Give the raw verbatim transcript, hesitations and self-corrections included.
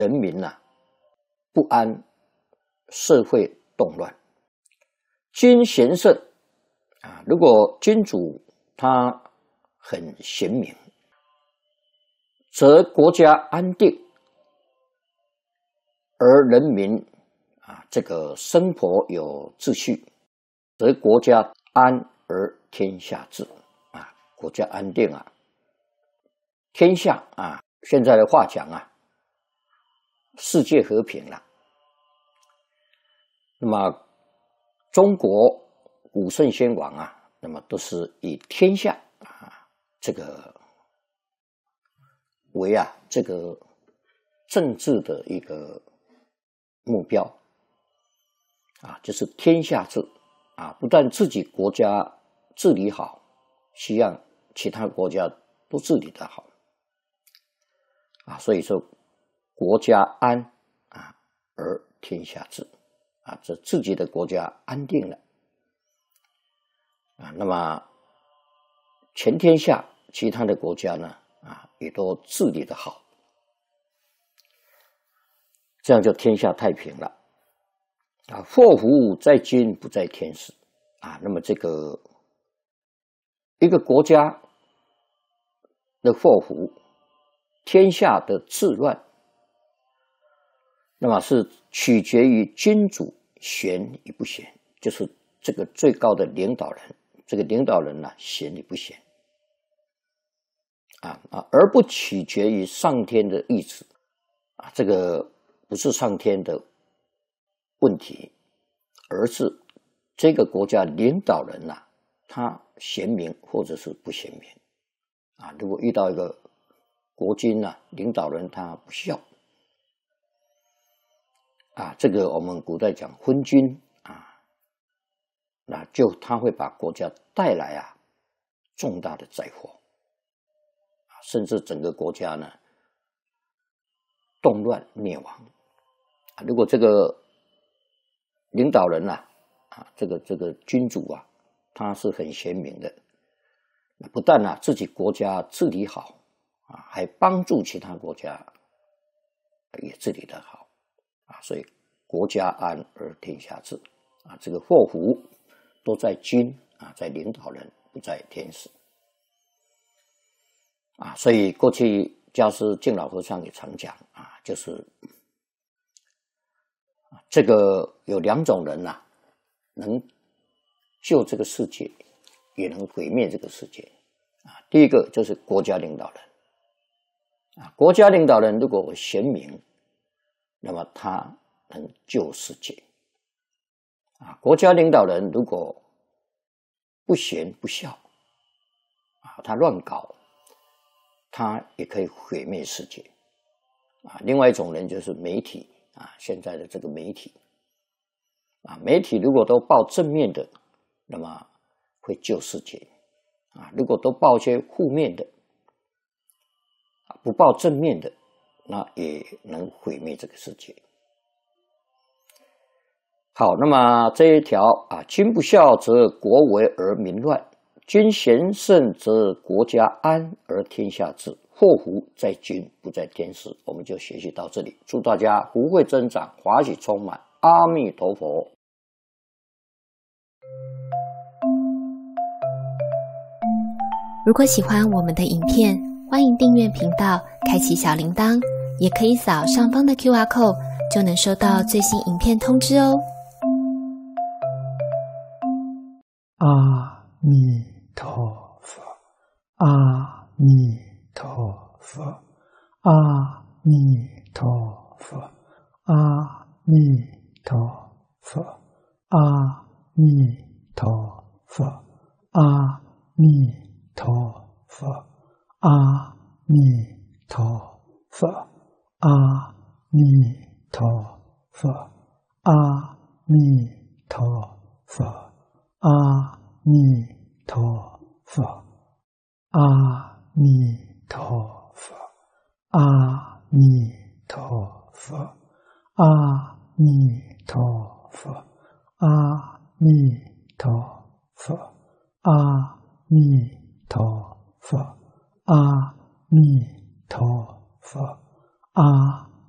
人民呐、啊、不安，社会动乱。君贤圣啊，如果君主他很贤明，则国家安定，而人民啊这个生活有秩序，则国家安而天下治啊，国家安定啊，天下啊，现在的话讲啊，世界和平了。那么中国古圣先王啊，那么都是以天下啊这个为啊这个政治的一个目标啊，就是天下治啊，不但自己国家治理好，希望其他国家都治理得好啊，所以说国家安啊而天下治啊，这自己的国家安定了啊，那么全天下其他的国家呢啊也都治理得好，这样就天下太平了啊。祸福在君不在天时啊，那么这个一个国家的祸福，天下的治乱，那么是取决于君主贤与不贤，就是这个最高的领导人，这个领导人呢、啊、贤与不贤啊啊，而不取决于上天的意志啊，这个不是上天的问题，而是这个国家领导人呐、啊，他贤明或者是不贤明啊。如果遇到一个国君呐、啊，领导人他不孝啊，这个我们古代讲昏君啊，那就他会把国家带来啊重大的灾祸啊，甚至整个国家呢动乱灭亡啊。如果这个领导人呐、啊，啊，这个这个君主啊，他是很贤明的，不但啊自己国家治理好啊，还帮助其他国家也治理得好啊，所以国家安而天下治啊，这个祸福都在君啊，在领导人，不在天时啊。所以过去家师敬老和尚也常讲啊，就是这个有两种人呐、啊，能救这个世界，也能毁灭这个世界啊。第一个就是国家领导人啊，国家领导人如果贤明，那么他能救世界啊。国家领导人如果不贤不孝啊，他乱搞，他也可以毁灭世界啊。另外一种人就是媒体啊，现在的这个媒体啊，媒体如果都报正面的，那么会救世界啊；如果都报一些负面的，不报正面的，那也能毁灭这个世界。好，那么这一条啊，君不孝则国危而民乱，君贤圣则国家安而天下治。祸福在君不在天时。我们就学习到这里，祝大家福慧增长，华喜充满。阿弥陀佛。 如果喜欢我们的影片，欢迎订阅频道，开启小铃铛，也可以扫上方的 Q R code， 就能收到最新影片通知哦。 阿弥陀佛，阿弥陀佛，阿弥陀佛，阿弥陀佛，阿弥陀佛，阿弥陀佛，阿弥陀佛，阿弥陀佛，阿弥陀佛，阿弥陀佛，阿弥陀佛，阿弥陀佛，阿弥陀佛，阿弥陀佛，阿弥陀佛，阿弥陀佛，阿